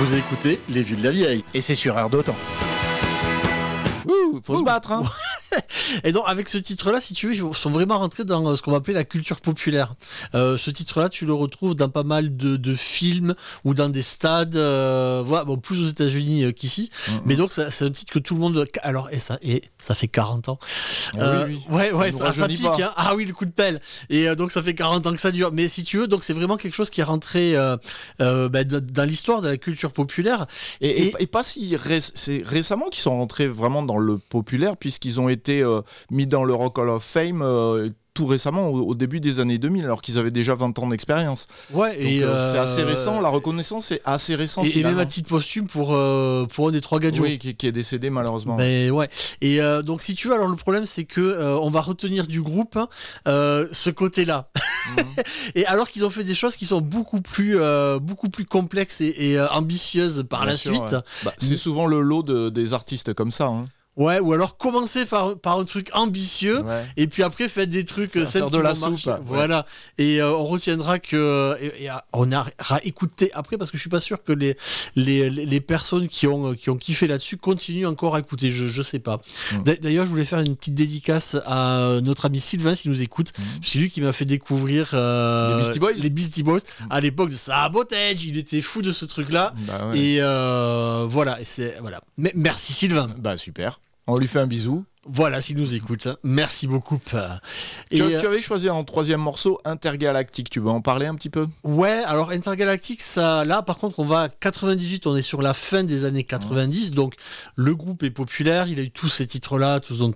Vous écoutez Les Vieux de la Vieille. Et c'est sur Air d'Otan. Faut se battre, hein. Et donc avec ce titre-là, si tu veux, ils sont vraiment rentrés dans ce qu'on va appeler la culture populaire. Ce titre-là, tu le retrouves dans pas mal de films ou dans des stades, voilà, bon, plus aux États-Unis qu'ici. Mais donc c'est un titre que tout le monde. Alors et ça fait 40 ans. Oui. Ouais, ça pique. Pas. Hein. Ah oui, le coup de pelle. Et donc ça fait 40 ans que ça dure. Mais si tu veux, donc c'est vraiment quelque chose qui est rentré dans l'histoire de la culture populaire. Et pas si c'est récemment qu'ils sont rentrés vraiment dans le populaire, puisqu'ils ont été mis dans le Rock Hall of Fame tout récemment, au début des années 2000, alors qu'ils avaient déjà 20 ans d'expérience. Ouais, donc, c'est assez récent, la reconnaissance est assez récente. Et même à titre posthume pour un des trois gadgets. Oui, qui est décédé malheureusement. Ben ouais. Et donc si tu veux, alors le problème c'est que on va retenir du groupe ce côté-là. Et alors qu'ils ont fait des choses qui sont beaucoup plus complexes et ambitieuses par la suite. Ouais. C'est souvent le lot des artistes comme ça. Hein. Ouais, ou alors commencer par un truc ambitieux, et puis après faites des trucs faire de la soupe. Voilà. Et on retiendra que on a écouté après, parce que je suis pas sûr que les personnes qui ont kiffé là-dessus continuent encore à écouter. Je sais pas. D'ailleurs, je voulais faire une petite dédicace à notre ami Sylvain s'il nous écoute. C'est lui qui m'a fait découvrir les Beastie Boys à l'époque de Sabotage. Il était fou de ce truc-là. Et voilà. Et voilà. Mais merci Sylvain. Bah super. On lui fait un bisou. Voilà, s'il nous écoute. Merci beaucoup. Tu avais choisi en troisième morceau Intergalactique. Tu veux en parler un petit peu ? Ouais, alors Intergalactique, ça, là, par contre, on va à 98. On est sur la fin des années 90. Donc, le groupe est populaire. Il a eu tous ces titres-là, tous dont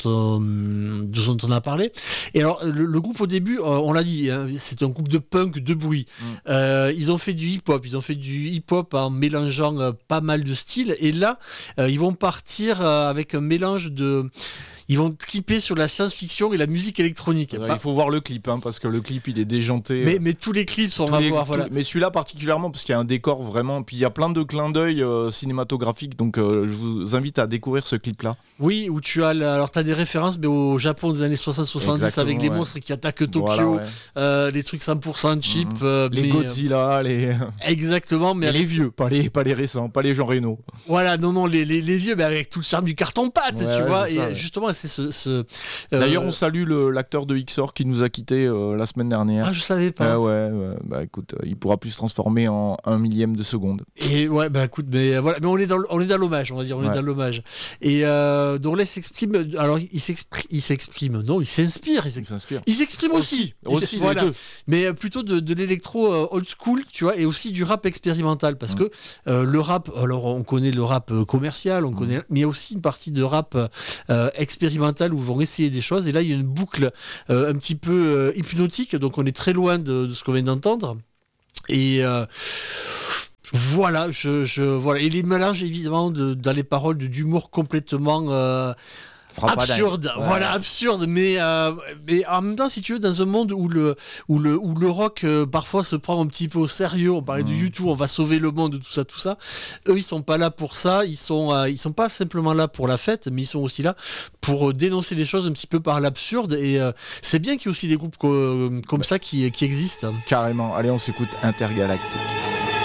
on a parlé. Et alors, le groupe, au début, on l'a dit, hein, c'est un groupe de punk, de bruit. Ils ont fait du hip-hop. Ils ont fait du hip-hop en mélangeant pas mal de styles. Et là, ils vont partir avec un mélange de... Ils vont triper sur la science-fiction et la musique électronique. Il faut voir le clip, hein, parce que le clip, il est déjanté. Mais tous les clips sont à voir. Voilà. Mais celui-là particulièrement, parce qu'il y a un décor vraiment. Puis il y a plein de clins d'œil cinématographiques. Donc je vous invite à découvrir ce clip-là. Oui, où tu as alors t'as des références, mais au Japon des années 60-70 avec les monstres qui attaquent Tokyo, les trucs 100% cheap, les Godzilla, exactement, mais les vieux, pas les récents, pas les Jean Reno. Voilà, non, les vieux, mais avec tout le charme du carton-pâte, tu vois. Ça, et justement, c'est D'ailleurs, on salue l'acteur de XOR qui nous a quittés la semaine dernière. Ah, je savais pas. Bah écoute, il pourra plus se transformer en 1/1000 de seconde. Et ouais, bah écoute, mais voilà, mais on est dans l'hommage, on va dire, on est dans l'hommage. Et donc là, il s'exprime. Alors, il s'exprime. Non, il s'inspire. Il s'exprime aussi voilà. Les deux. Mais plutôt de l'électro old school, tu vois, et aussi du rap expérimental, parce que le rap, alors on connaît le rap commercial, mais il y a aussi une partie de rap expérimental où ils vont essayer des choses. Et là, il y a une boucle un petit peu hypnotique, donc on est très loin de ce qu'on vient d'entendre. Et voilà, voilà. Et les mélanges, évidemment, dans les paroles d'humour complètement absurde, voilà, absurde, mais en même temps, si tu veux, dans un monde où le rock parfois se prend un petit peu au sérieux, on parlait de U2, on va sauver le monde, tout ça, eux ils sont pas là pour ça, ils sont pas simplement là pour la fête, mais ils sont aussi là pour dénoncer des choses un petit peu par l'absurde, et c'est bien qu'il y ait aussi des groupes comme ça qui existent. Carrément, allez, on s'écoute Intergalactique.